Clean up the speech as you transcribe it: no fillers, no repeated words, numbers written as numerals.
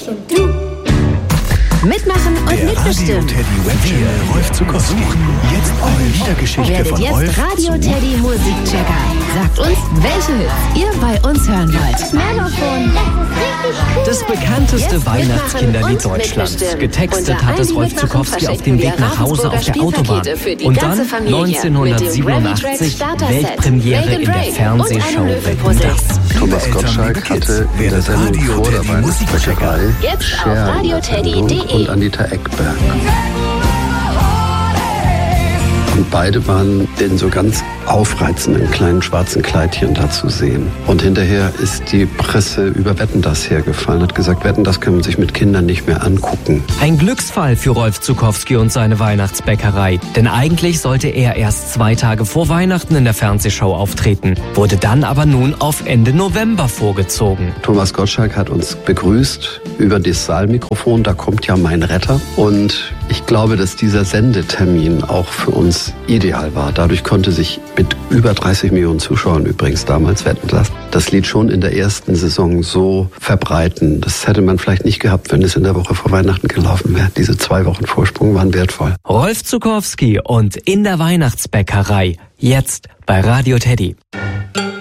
Mitmachen und mitbestimmen. Radio Teddy Webchannel Rolf Zuckowski. Jetzt eine Liedergeschichte Werdet von jetzt Rolf Radio Teddy Musikchecker. Sagt uns, welche Hits ihr bei uns hören wollt. Melofon. Das bekannteste Jetzt Weihnachtskinderlied mitmachen und Deutschlands. mitbestimmen. Getextet Unter hat es allen Rolf Mitmachen Zuckowski auf dem Weg nach Hause auf der Autobahn. Spielpakete für die Und dann ganze Familie. 1987 Mit dem Grammy-Track Weltpremiere Starter-Set, in der Reagan Fernsehshow Break und Wetten, einem dass. Thomas Gottschalk hatte in der Sendung vor der Weihnachtsbäckerei Jetzt auf Cher in der radioteddy.de. Sendung und Anita Ekberg. Und beide waren in so ganz aufreizenden kleinen schwarzen Kleidchen da zu sehen. Und hinterher ist die Presse über Wetten, dass hergefallen, hat gesagt, Wetten, das kann man sich mit Kindern nicht mehr angucken. Ein Glücksfall für Rolf Zuckowski und seine Weihnachtsbäckerei. Denn eigentlich sollte er erst 2 Tage vor Weihnachten in der Fernsehshow auftreten, wurde dann aber nun auf Ende November vorgezogen. Thomas Gottschalk hat uns begrüßt über das Saalmikrofon, da kommt ja mein Retter. Und ich glaube, dass dieser Sendetermin auch für uns ideal war. Dadurch konnte sich mit über 30 Millionen Zuschauern übrigens damals Wetten, dass das Lied schon in der ersten Saison so verbreiten. Das hätte man vielleicht nicht gehabt, wenn es in der Woche vor Weihnachten gelaufen wäre. Diese 2 Wochen Vorsprung waren wertvoll. Rolf Zuckowski und in der Weihnachtsbäckerei. Jetzt bei Radio Teddy.